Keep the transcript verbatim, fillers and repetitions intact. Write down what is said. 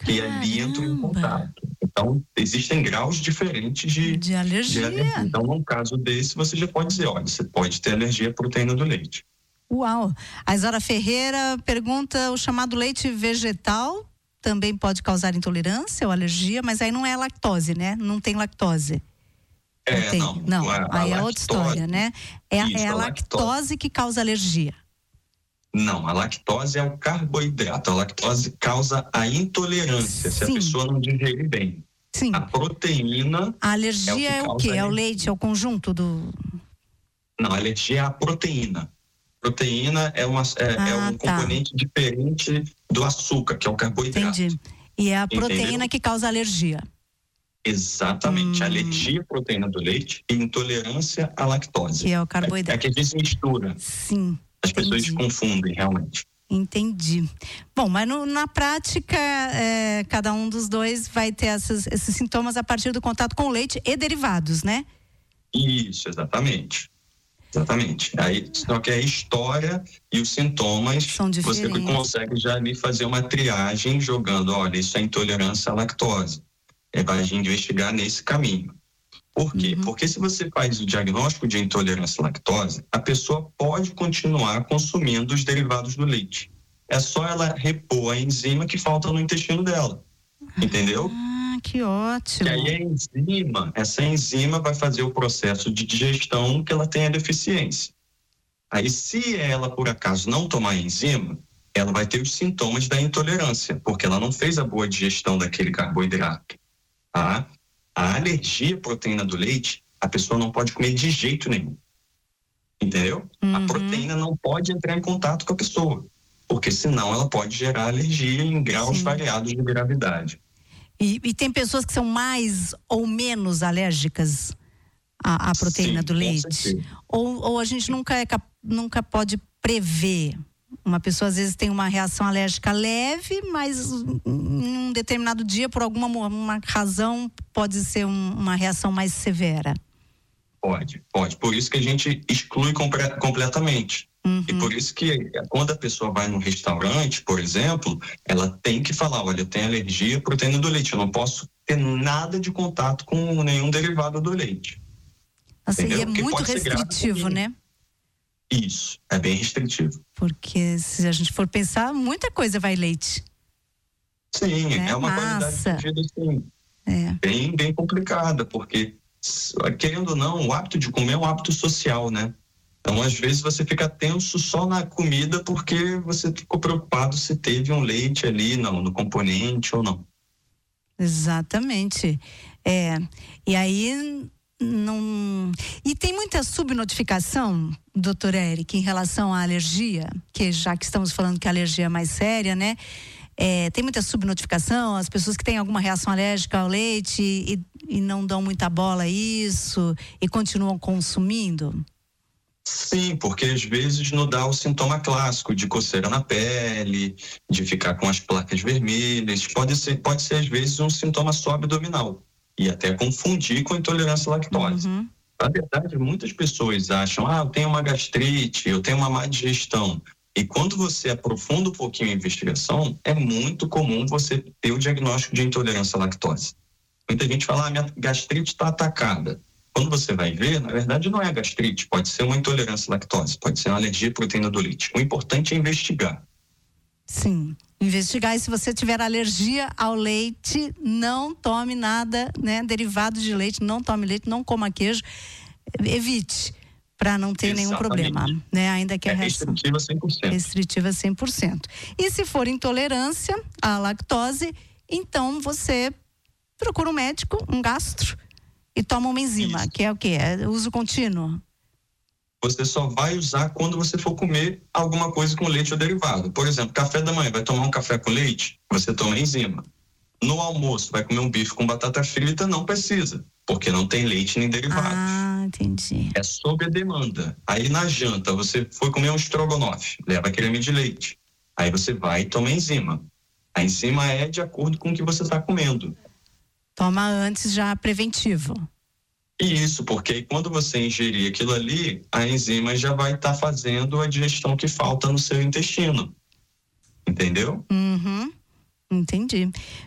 que ali entram em contato. Então, existem graus diferentes de, de, alergia. de alergia. Então, num caso desse, você já pode dizer, olha, você pode ter alergia à proteína do leite. Uau! A Isara Ferreira pergunta, o chamado leite vegetal também pode causar intolerância ou alergia, mas aí não é lactose, né? Não tem lactose. É, não tem. não. Não, a, a aí lactose, é outra história, né? É, isso, é a, a lactose, lactose que causa alergia. Não, a lactose é o carboidrato. A lactose causa a intolerância, Sim. se a pessoa não digerir bem. Sim. A proteína. A alergia é o, é o quê? É o leite, é o conjunto do. Não, a alergia é a proteína. Proteína é, uma, é, ah, é um tá. componente diferente do açúcar, que é o carboidrato. Entendi. E é a Entendeu? proteína que causa alergia. Exatamente. Hum. Alergia à proteína do leite e intolerância à lactose. Que é o carboidrato. É, é que a gente mistura. Sim. As entendi. pessoas confundem, realmente. Entendi. Bom, mas no, na prática, é, cada um dos dois vai ter essas, esses sintomas a partir do contato com o leite e derivados, né? Isso, exatamente. Exatamente. Aí, só que a história e os sintomas, são diferentes. Você consegue já ali fazer uma triagem jogando, olha, isso é intolerância à lactose. É, vai investigar nesse caminho. Por quê? Uhum. Porque se você faz o diagnóstico de intolerância à lactose, a pessoa pode continuar consumindo os derivados do leite. É só ela repor a enzima que falta no intestino dela. Entendeu? Ah, que ótimo. E aí a enzima, essa enzima vai fazer o processo de digestão que ela tem a deficiência. Aí se ela, por acaso, não tomar a enzima, ela vai ter os sintomas da intolerância, porque ela não fez a boa digestão daquele carboidrato. Tá? A alergia à proteína do leite, a pessoa não pode comer de jeito nenhum. Entendeu? Uhum. A proteína não pode entrar em contato com a pessoa, porque senão ela pode gerar alergia em graus Sim. variados de gravidade. E, e tem pessoas que são mais ou menos alérgicas à, à proteína Sim, do leite? Ou, ou a gente nunca, é, nunca pode prever? Uma pessoa às vezes tem uma reação alérgica leve, mas em um determinado dia, por alguma uma razão, pode ser um, uma reação mais severa. Pode, pode. Por isso que a gente exclui compre- completamente. Uhum. E por isso que quando a pessoa vai num restaurante, por exemplo, ela tem que falar, olha, eu tenho alergia à proteína do leite, eu não posso ter nada de contato com nenhum derivado do leite. Nossa, e é muito restritivo, né? Isso, é bem restritivo. Porque se a gente for pensar, muita coisa vai leite. Sim, é, é uma massa. qualidade de vida assim, é. bem, bem complicada, porque querendo ou não, o hábito de comer é um hábito social, né? Então, às vezes, você fica tenso só na comida porque você ficou preocupado se teve um leite ali no, no componente ou não. Exatamente. É, e aí, não... E tem muita subnotificação, doutor Eric, em relação à alergia, que já que estamos falando que a alergia é mais séria, né? É, tem muita subnotificação, as pessoas que têm alguma reação alérgica ao leite e, e não dão muita bola a isso e continuam consumindo? Sim, porque às vezes não dá o sintoma clássico de coceira na pele, de ficar com as placas vermelhas. Pode ser, pode ser às vezes um sintoma só abdominal e até confundir com intolerância à lactose. Uhum. Na verdade, muitas pessoas acham, ah, eu tenho uma gastrite, eu tenho uma má digestão. E quando você aprofunda um pouquinho a investigação, é muito comum você ter o diagnóstico de intolerância à lactose. Muita gente fala, ah, minha gastrite está atacada. Quando você vai ver, na verdade não é gastrite, pode ser uma intolerância à lactose, pode ser uma alergia à proteína do leite. O importante é investigar. Sim, investigar, e se você tiver alergia ao leite, não tome nada, né, derivado de leite, não tome leite, não coma queijo, evite, para não ter Exatamente. nenhum problema, né, ainda que a é reação restritiva cem por cento. Restritiva cem por cento. E se for intolerância à lactose, então você procura um médico, um gastro, e toma uma enzima, Isso. que é o quê? É uso contínuo? Você só vai usar quando você for comer alguma coisa com leite ou derivado. Por exemplo, café da manhã, vai tomar um café com leite? Você toma enzima. No almoço, vai comer um bife com batata frita? Não precisa, porque não tem leite nem derivados. Ah, entendi. É sob a demanda. Aí na janta, você foi comer um estrogonofe, leva creme de leite. Aí você vai e toma enzima. A enzima é de acordo com o que você está comendo. Toma antes já preventivo. Isso, porque quando você ingerir aquilo ali, a enzima já vai estar tá fazendo a digestão que falta no seu intestino. Entendeu? Uhum, entendi.